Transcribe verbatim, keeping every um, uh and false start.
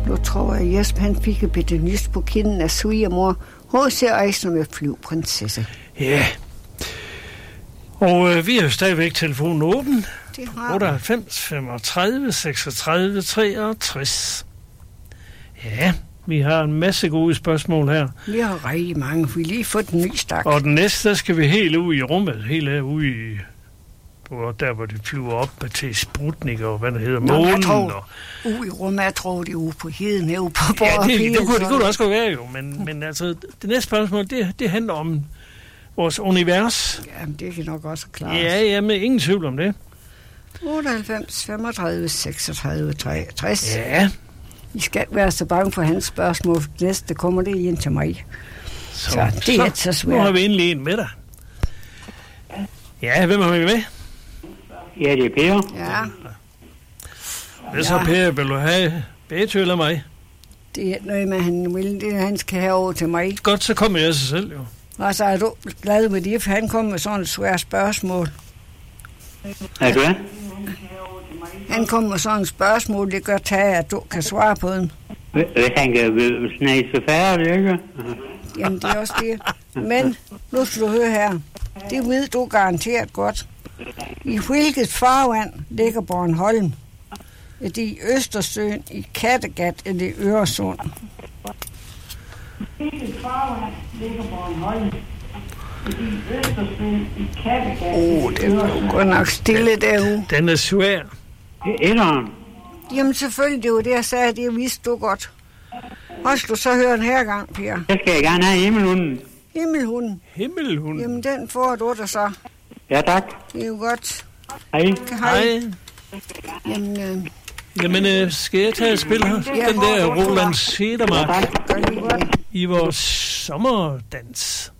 Nu tror jeg, at Jesper han fik et bitte nys på kinden af svigermor. H C Eisner med Flyvprinsesse. Ja. Og øh, vi har jo stadigvæk telefonen åben. Det har otteoghalvfems femogtredive seksogtredive treogtres. Ja, vi har en masse gode spørgsmål her. Vi har rigtig mange. Vi har lige fået en ny stak. Og den næste, der skal vi helt ud i rummet. Helt ude i... der hvor de flyver op til Sputnik og hvad der hedder, Nå, månen. jeg tror, og... ude i rummet, jeg tror, det er ude på heden, herude på bordet. Ja, det, det, det, kunne, det kunne det også godt være jo, men, men altså, det næste spørgsmål, det, det handler om vores univers. Jamen, det kan nok også klare. Ja, ja, men ingen tvivl om det. otteoghalvfems femogtredive seksogtredive treogtres. Ja. I skal ikke være så bange for hans spørgsmål. Det næste kommer det ind til mig. Så, så det er ikke så svært. Nu har vi endelig en med dig. Ja, hvem har vi med? Ja, det er Per. Ja. Hvad så, Per? Vil du have Betø eller mig? Det er noget med, han vil. Det han skal have over til mig. Godt, så kommer jeg sig selv, jo. Og så er du glad med det, for han kommer med sådan et svært spørgsmål. Er du det? Han kommer med sådan et spørgsmål, det gør tage, at du kan svare på den. Hvis han kan snage sig færdig, ikke? Jamen, det er også det. Men, nu skal du høre her. Det ved du garanteret godt. I hvilket farvand ligger Bornholm? Er det i Østersøen, i Kattegat eller i Øresund? Hvilket farvand ligger Bornholm? Er det i Østersøen, i Kattegat? Åh, det er jo godt nok stille derude. Den er svær. Etteren. Jamen selvfølgelig, det var det, jeg sagde, det vidste du godt. Og skal du så høre den her gang, Per? Så skal jeg gerne have himmelhunden. Himmelhunden? Himmelhunden? Jamen, den får du da så. Ja, tak. Det er jo godt. Hej. Hej. Jamen, øh... Jamen, øh, skal jeg tage et spil her? Ja, den der Roland Sedermark Ja, i vores sommerdans.